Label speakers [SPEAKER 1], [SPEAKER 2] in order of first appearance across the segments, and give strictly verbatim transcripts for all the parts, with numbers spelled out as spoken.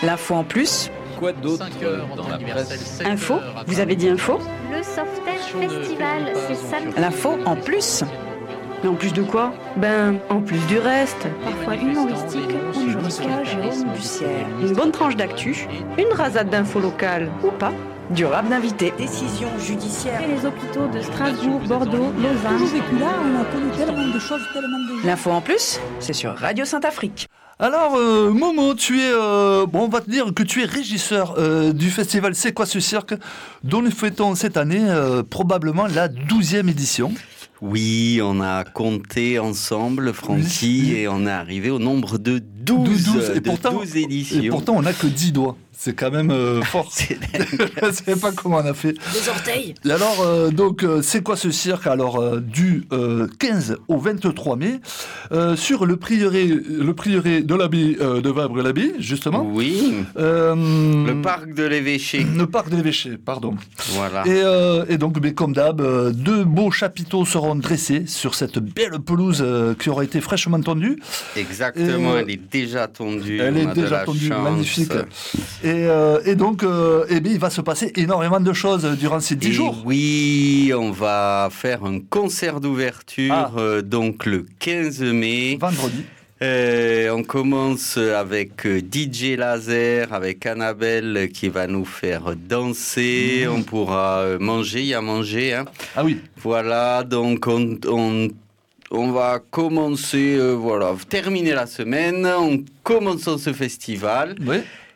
[SPEAKER 1] L'info en plus.
[SPEAKER 2] Quoi d'autre dans la presse?
[SPEAKER 1] Info, vous avez dit info?
[SPEAKER 3] Le Softaine Festival, c'est samedi.
[SPEAKER 1] L'info en plus. Mais en plus de quoi? Ben, en plus du reste.
[SPEAKER 3] Parfois humoristique,
[SPEAKER 1] Jurica Jérôme Bussière. Une bonne tranche d'actu, une rasade d'infos locales ou pas, du rap d'invités.
[SPEAKER 4] Décision judiciaire.
[SPEAKER 3] et les hôpitaux de Strasbourg, Bordeaux, Lausanne.
[SPEAKER 5] Toujours vécu là, on a connu tellement de choses, tellement de gens.
[SPEAKER 1] L'info en plus, c'est sur Radio Saint-Afrique.
[SPEAKER 6] Alors, euh, Momo, tu es, euh, bon, on va te dire que tu es régisseur euh, du festival C'est quoi ce cirque, dont nous fêtons cette année euh, probablement la douzième édition.
[SPEAKER 2] Oui, on a compté ensemble, Francky,
[SPEAKER 6] Oui.
[SPEAKER 2] et on est arrivé au nombre de douze,
[SPEAKER 6] De douze, et
[SPEAKER 2] de
[SPEAKER 6] pourtant-
[SPEAKER 2] douze éditions.
[SPEAKER 6] Et pourtant, on n'a que dix doigts. C'est quand même euh, fort.
[SPEAKER 2] C'est
[SPEAKER 6] Je ne sais pas comment on a fait.
[SPEAKER 4] Des orteils.
[SPEAKER 6] Et alors, euh, donc, euh, c'est quoi ce cirque? Alors, euh, du euh, quinze au vingt-trois mai, euh, sur le prieuré, le prieuré de l'abbaye euh, de Vabre-l'Abbé, justement.
[SPEAKER 2] Oui,
[SPEAKER 6] Euh,
[SPEAKER 2] le parc de l'évêché.
[SPEAKER 6] Le parc de l'évêché, pardon.
[SPEAKER 2] Voilà.
[SPEAKER 6] Et, euh, et donc, mais comme d'hab, euh, deux beaux chapiteaux seront dressés sur cette belle pelouse euh, qui aura été fraîchement tondue.
[SPEAKER 2] Exactement,
[SPEAKER 6] Et, euh,
[SPEAKER 2] elle est déjà tondue.
[SPEAKER 6] Elle
[SPEAKER 2] on
[SPEAKER 6] est
[SPEAKER 2] a de
[SPEAKER 6] déjà
[SPEAKER 2] la
[SPEAKER 6] tondue,
[SPEAKER 2] chance.
[SPEAKER 6] magnifique. Et, euh, et donc, euh, eh bien, il va se passer énormément de choses durant ces dix
[SPEAKER 2] Et
[SPEAKER 6] jours.
[SPEAKER 2] oui, on va faire un concert d'ouverture,
[SPEAKER 6] Ah.
[SPEAKER 2] euh, donc le quinze mai.
[SPEAKER 6] Vendredi.
[SPEAKER 2] Euh, on commence avec euh, D J Laser, avec Annabelle qui va nous faire danser.
[SPEAKER 6] Mmh.
[SPEAKER 2] On pourra euh, manger, il y a manger. Hein.
[SPEAKER 6] Ah oui.
[SPEAKER 2] Voilà, donc on, on, on va commencer, euh, voilà, terminer la semaine en commençant ce festival.
[SPEAKER 6] Oui.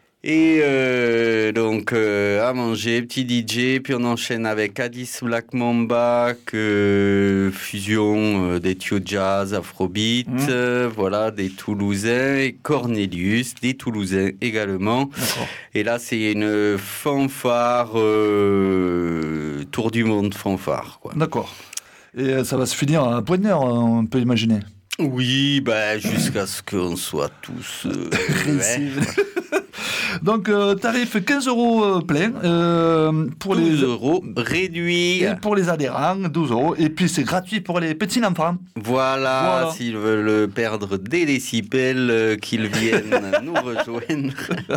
[SPEAKER 2] Et euh, donc euh, à manger, petit D J, puis on enchaîne avec Addis Black Mamba, que fusion euh, des Tio Jazz, Afrobeat,
[SPEAKER 6] Mmh.
[SPEAKER 2] euh, voilà, des Toulousains, et Cornelius, des Toulousains également.
[SPEAKER 6] D'accord.
[SPEAKER 2] Et là, c'est une fanfare, euh, tour du monde fanfare, quoi.
[SPEAKER 6] D'accord. Et euh, ça va se finir à Poignard, on peut imaginer.
[SPEAKER 2] Oui, bah, jusqu'à ce qu'on soit tous euh,
[SPEAKER 6] Réussis.
[SPEAKER 2] ouais.
[SPEAKER 6] Donc, euh, tarif quinze euros euh, plein euh, pour les
[SPEAKER 2] douze euros réduits.
[SPEAKER 6] Et pour les adhérents, douze euros. Et puis, c'est gratuit pour les petits enfants.
[SPEAKER 2] Voilà,
[SPEAKER 6] Voilà.
[SPEAKER 2] s'ils veulent perdre des décibels, euh, qu'ils viennent nous rejoindre.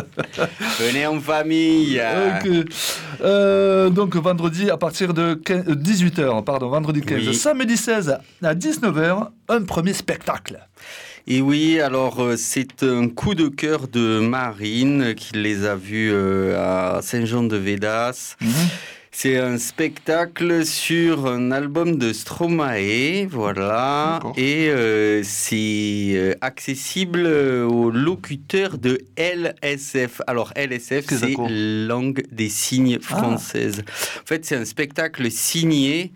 [SPEAKER 2] Venez en famille.
[SPEAKER 6] Ok. Euh, donc, vendredi à partir de quinze, euh, dix-huit heures, pardon, vendredi quinze.
[SPEAKER 2] Oui.
[SPEAKER 6] Samedi seize à dix-neuf heures, un premier spectacle.
[SPEAKER 2] Et oui, alors euh, c'est un coup de cœur de Marine qui les a vus euh, à Saint-Jean-de-Védas.
[SPEAKER 6] Mhm.
[SPEAKER 2] C'est un spectacle sur un album de Stromae, voilà,
[SPEAKER 6] D'accord.
[SPEAKER 2] et euh, c'est euh, accessible euh, aux locuteurs de L S F. Alors L S F,
[SPEAKER 6] Qu'est-ce que
[SPEAKER 2] c'est
[SPEAKER 6] c'est?
[SPEAKER 2] langue des signes française. En fait, c'est un spectacle signé.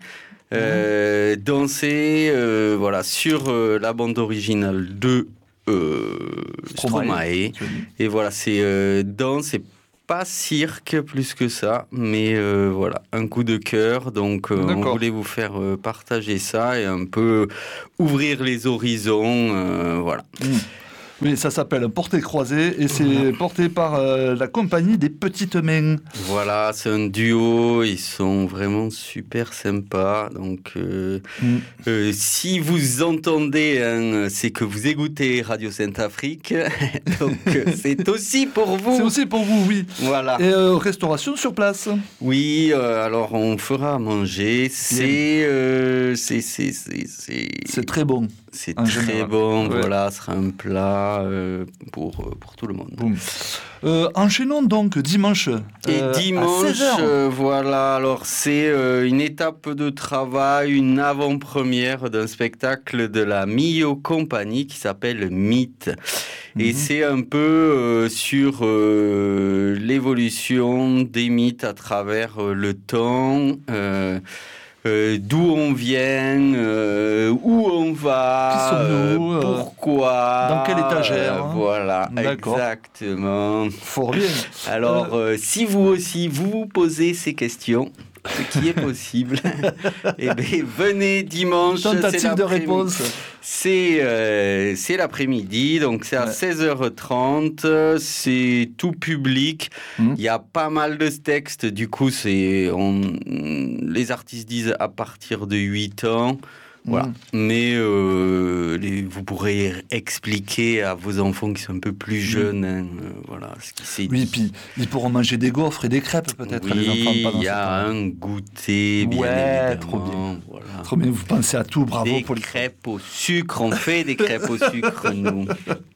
[SPEAKER 2] Euh, dansé euh, voilà, sur euh, la bande originale de euh,
[SPEAKER 6] Stromae.
[SPEAKER 2] Stromae. Et voilà, c'est euh, danse, c'est pas cirque plus que ça, mais euh, voilà, un coup de cœur. Donc, euh, on
[SPEAKER 6] D'accord.
[SPEAKER 2] voulait vous faire euh, partager ça et un peu ouvrir les horizons. euh, voilà.
[SPEAKER 6] Mmh. Oui, ça s'appelle Portée croisée et c'est porté par euh, la compagnie des Petites Mains.
[SPEAKER 2] Voilà, c'est un duo, ils sont vraiment super sympas. Donc, euh,
[SPEAKER 6] Mm.
[SPEAKER 2] euh, si vous entendez, hein, c'est que vous écoutez Radio Saint-Afrique. Donc, euh, c'est aussi pour vous.
[SPEAKER 6] C'est aussi pour vous, oui.
[SPEAKER 2] Voilà.
[SPEAKER 6] Et euh, restauration sur place.
[SPEAKER 2] Oui, euh, alors on fera à manger. C'est, euh, c'est, c'est, c'est, c'est,
[SPEAKER 6] C'est très bon.
[SPEAKER 2] c'est
[SPEAKER 6] en
[SPEAKER 2] très
[SPEAKER 6] général.
[SPEAKER 2] bon.
[SPEAKER 6] Ouais.
[SPEAKER 2] Voilà, ce sera un plat euh, pour, euh, pour tout le monde.
[SPEAKER 6] Boum. Euh, enchaînons donc dimanche.
[SPEAKER 2] Et
[SPEAKER 6] euh, à
[SPEAKER 2] dimanche,
[SPEAKER 6] seize heures.
[SPEAKER 2] euh, voilà, alors c'est euh, une étape de travail, une avant-première d'un spectacle de la Mio Company qui s'appelle Mythe. Et
[SPEAKER 6] Mhm.
[SPEAKER 2] c'est un peu euh, sur euh, l'évolution des mythes à travers euh, le temps. Euh, Euh, d'où on vient, euh, où on va,
[SPEAKER 6] Qui sommes-nous,
[SPEAKER 2] euh,
[SPEAKER 6] euh,
[SPEAKER 2] pourquoi,
[SPEAKER 6] dans quelle étagère,
[SPEAKER 2] euh,
[SPEAKER 6] hein.
[SPEAKER 2] voilà,
[SPEAKER 6] D'accord.
[SPEAKER 2] exactement.
[SPEAKER 6] Fort bien.
[SPEAKER 2] Alors, euh, si vous aussi, vous vous posez ces questions, ce qui est possible, eh bien, venez dimanche. c'est
[SPEAKER 6] Tentative de
[SPEAKER 2] l'après-midi.
[SPEAKER 6] réponse.
[SPEAKER 2] C'est, euh, c'est l'après-midi, donc c'est à
[SPEAKER 6] Ouais.
[SPEAKER 2] seize heures trente, c'est tout public. Il
[SPEAKER 6] Mhm.
[SPEAKER 2] y a pas mal de textes, du coup, c'est, on, les artistes disent à partir de huit ans. Voilà.
[SPEAKER 6] Mmh.
[SPEAKER 2] Mais euh, les, vous pourrez expliquer à vos enfants qui sont un peu plus jeunes, mmh. hein, euh, voilà, ce qui s'est
[SPEAKER 6] Oui,
[SPEAKER 2] dit.
[SPEAKER 6] puis ils pourront manger des gaufres et des crêpes peut-être,
[SPEAKER 2] oui,
[SPEAKER 6] les enfants.
[SPEAKER 2] il y a un goûter, bien
[SPEAKER 6] ouais,
[SPEAKER 2] évidemment.
[SPEAKER 6] trop bien.
[SPEAKER 2] Voilà.
[SPEAKER 6] Trop bien, vous pensez à tout, bravo.
[SPEAKER 2] Des
[SPEAKER 6] pour les
[SPEAKER 2] crêpes au sucre, on fait des crêpes au sucre, nous.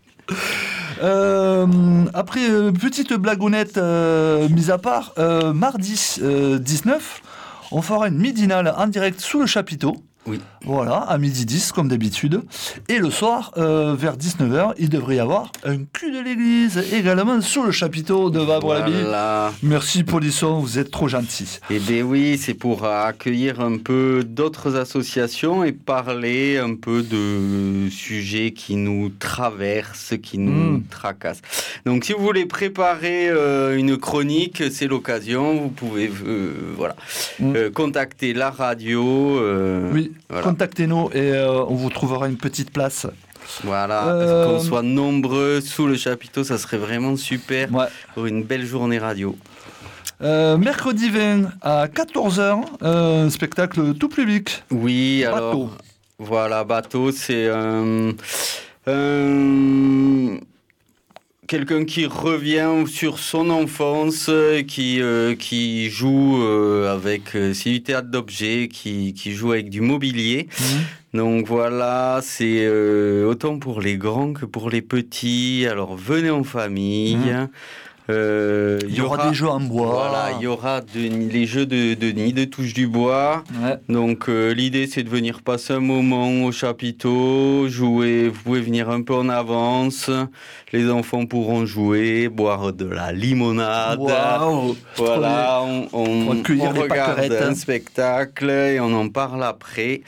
[SPEAKER 6] Euh, après, euh, petite blagounette euh, mise à part, euh, mardi euh, dix-neuf, on fera une midinale en direct sous le chapiteau.
[SPEAKER 2] Oui.
[SPEAKER 6] Voilà, à midi dix, comme d'habitude. Et le soir, euh, vers dix-neuf heures, il devrait y avoir un cul de l'église également sous le chapiteau de Vabre-l'Abbé.
[SPEAKER 2] Voilà.
[SPEAKER 6] Merci, Polisson, vous êtes trop gentil.
[SPEAKER 2] Eh bien oui, c'est pour accueillir un peu d'autres associations et parler un peu de sujets qui nous traversent, qui nous
[SPEAKER 6] Mmh.
[SPEAKER 2] tracassent. Donc si vous voulez préparer euh, une chronique, c'est l'occasion. Vous pouvez euh, voilà,
[SPEAKER 6] Mmh.
[SPEAKER 2] euh, contacter la radio. euh,
[SPEAKER 6] Oui,
[SPEAKER 2] voilà.
[SPEAKER 6] contactez-nous et euh, on vous trouvera une petite place.
[SPEAKER 2] Voilà,
[SPEAKER 6] Euh,
[SPEAKER 2] qu'on soit nombreux sous le chapiteau, ça serait vraiment super
[SPEAKER 6] Ouais.
[SPEAKER 2] pour une belle journée radio.
[SPEAKER 6] Euh, mercredi vingt à quatorze heures, euh, un spectacle tout public.
[SPEAKER 2] Oui,
[SPEAKER 6] Bateau.
[SPEAKER 2] alors, voilà, Bateau, c'est un, un- quelqu'un qui revient sur son enfance, qui, euh, qui joue euh, avec, euh, c'est du théâtre d'objets, qui, qui joue avec du mobilier.
[SPEAKER 6] Mmh.
[SPEAKER 2] Donc voilà, c'est euh, autant pour les grands que pour les petits. Alors venez en famille.
[SPEAKER 6] Mmh.
[SPEAKER 2] Euh,
[SPEAKER 6] Il y aura des jeux en bois.
[SPEAKER 2] Voilà, il y aura de- les jeux de, de nid, de touche du bois.
[SPEAKER 6] Ouais.
[SPEAKER 2] Donc euh, l'idée c'est de venir passer un moment au chapiteau, jouer, vous pouvez venir un peu en avance, les enfants pourront jouer, boire de la limonade.
[SPEAKER 6] Waouh.
[SPEAKER 2] Voilà, on, on,
[SPEAKER 6] Pour accueillir
[SPEAKER 2] on
[SPEAKER 6] les
[SPEAKER 2] regarde
[SPEAKER 6] pâquerettes.
[SPEAKER 2] un spectacle et on en parle après.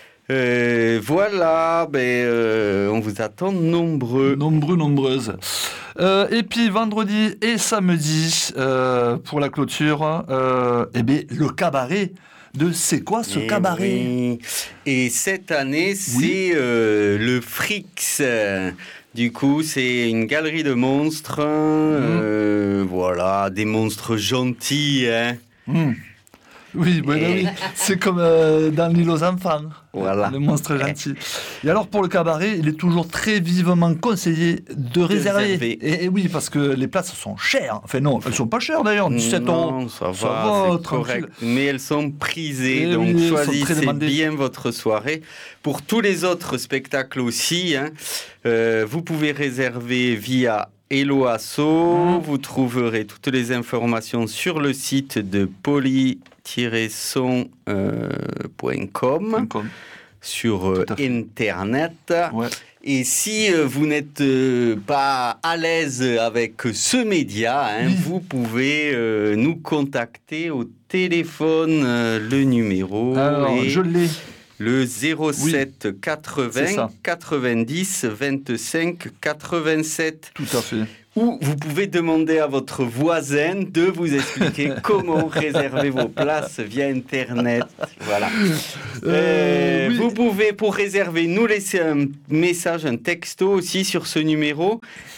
[SPEAKER 2] Euh, voilà, ben, euh, on vous attend nombreux.
[SPEAKER 6] Nombreux, nombreuses. Euh, et puis vendredi et samedi, euh, pour la clôture, euh, eh bien, le cabaret de C'est quoi ce
[SPEAKER 2] Eh
[SPEAKER 6] cabaret
[SPEAKER 2] oui. Et cette année, c'est
[SPEAKER 6] Oui.
[SPEAKER 2] euh, le Frix. Du coup, c'est une galerie de monstres.
[SPEAKER 6] Mhm.
[SPEAKER 2] euh, voilà, des monstres gentils. Hein.
[SPEAKER 6] Mmh. Oui, ben
[SPEAKER 2] Et-
[SPEAKER 6] oui, c'est comme euh, dans l'île aux enfants,
[SPEAKER 2] Voilà.
[SPEAKER 6] le monstre gentil. Et alors pour le cabaret, il est toujours très vivement conseillé de réserver.
[SPEAKER 2] réserver.
[SPEAKER 6] Et, et oui, parce que les places sont chères. Enfin non, elles sont pas chères d'ailleurs, dix-sept euros.
[SPEAKER 2] Non, ça va,
[SPEAKER 6] Ça va,
[SPEAKER 2] c'est
[SPEAKER 6] tranquille.
[SPEAKER 2] correct. Mais elles sont prisées,
[SPEAKER 6] Eh
[SPEAKER 2] donc
[SPEAKER 6] oui, elles sont très
[SPEAKER 2] choisissez
[SPEAKER 6] demandées.
[SPEAKER 2] bien votre soirée. Pour tous les autres spectacles aussi, hein, euh, vous pouvez réserver via Hello Asso.
[SPEAKER 6] Mmh.
[SPEAKER 2] Vous trouverez toutes les informations sur le site de poly tiret son point com
[SPEAKER 6] Comme-
[SPEAKER 2] sur euh,
[SPEAKER 6] Tout à fait.
[SPEAKER 2] Internet.
[SPEAKER 6] Ouais.
[SPEAKER 2] Et si euh, vous n'êtes euh, pas à l'aise avec ce média, hein,
[SPEAKER 6] Oui.
[SPEAKER 2] vous pouvez euh, nous contacter au téléphone, euh, le numéro
[SPEAKER 6] Alors,
[SPEAKER 2] est
[SPEAKER 6] je l'ai.
[SPEAKER 2] le zéro sept
[SPEAKER 6] C'est
[SPEAKER 2] quatre-vingts
[SPEAKER 6] ça.
[SPEAKER 2] quatre-vingt-dix vingt-cinq quatre-vingt-sept.
[SPEAKER 6] Tout à fait.
[SPEAKER 2] Ou vous pouvez demander à votre voisin de vous expliquer comment réserver vos places via Internet. Voilà.
[SPEAKER 6] Euh,
[SPEAKER 2] Euh,
[SPEAKER 6] oui.
[SPEAKER 2] Vous pouvez, pour réserver, nous laisser un message, un texto aussi sur ce numéro,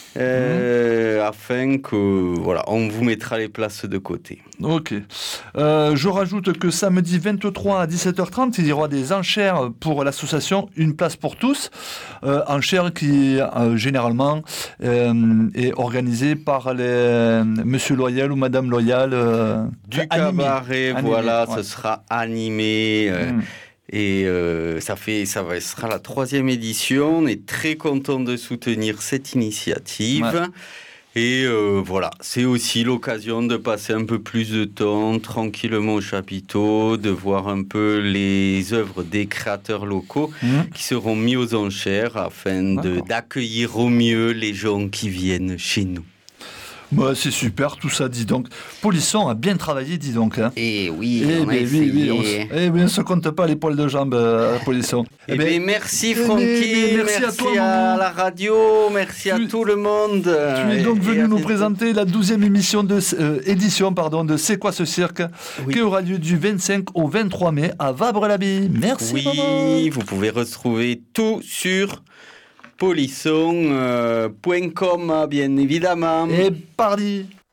[SPEAKER 2] euh, afin que, voilà, on vous mettra les places de côté.
[SPEAKER 6] Ok. Euh, je rajoute que samedi vingt-trois à dix-sept heures trente, il y aura des enchères pour l'association Une place pour tous. Euh, enchères qui, euh, généralement, euh, est organisée par les, Monsieur Loyal ou Madame Loyal. euh,
[SPEAKER 2] Du
[SPEAKER 6] enfin, animé.
[SPEAKER 2] cabaret,
[SPEAKER 6] Animé,
[SPEAKER 2] voilà,
[SPEAKER 6] ouais.
[SPEAKER 2] ce sera animé. euh,
[SPEAKER 6] Mm.
[SPEAKER 2] Et euh, ça fait, ça va, ce sera la troisième édition. On est très content de soutenir cette initiative.
[SPEAKER 6] Ouais.
[SPEAKER 2] Et euh, voilà, c'est aussi l'occasion de passer un peu plus de temps tranquillement au chapiteau, de voir un peu les œuvres des créateurs locaux
[SPEAKER 6] Mm.
[SPEAKER 2] qui seront mis aux enchères afin de,
[SPEAKER 6] D'accord.
[SPEAKER 2] d'accueillir au mieux les gens qui viennent chez nous.
[SPEAKER 6] Bah, c'est super, tout ça, dis donc. Polisson a bien travaillé, dis donc. Hein.
[SPEAKER 2] Et oui,
[SPEAKER 6] Eh
[SPEAKER 2] on a
[SPEAKER 6] ben, oui, oui, on,
[SPEAKER 2] essayé.
[SPEAKER 6] s- eh bien, on se compte pas les poils de jambes, euh, Polisson.
[SPEAKER 2] Eh
[SPEAKER 6] Eh ben,
[SPEAKER 2] bien, merci
[SPEAKER 6] eh ben,
[SPEAKER 2] Francky,
[SPEAKER 6] mais
[SPEAKER 2] merci,
[SPEAKER 6] merci à toi,
[SPEAKER 2] à
[SPEAKER 6] Maman.
[SPEAKER 2] la radio, merci à
[SPEAKER 6] Tu-
[SPEAKER 2] tout le monde.
[SPEAKER 6] Tu es donc
[SPEAKER 2] Et- et
[SPEAKER 6] venu
[SPEAKER 2] à
[SPEAKER 6] nous
[SPEAKER 2] bientôt.
[SPEAKER 6] présenter la douzième émission de, euh, édition pardon, de C'est quoi ce cirque,
[SPEAKER 2] Oui.
[SPEAKER 6] qui aura lieu du vingt-cinq au vingt-trois mai à Vabre-l'Abbé. Merci,
[SPEAKER 2] Oui,
[SPEAKER 6] maman.
[SPEAKER 2] vous pouvez retrouver tout sur polisson point com, bien évidemment.
[SPEAKER 6] Et pardi.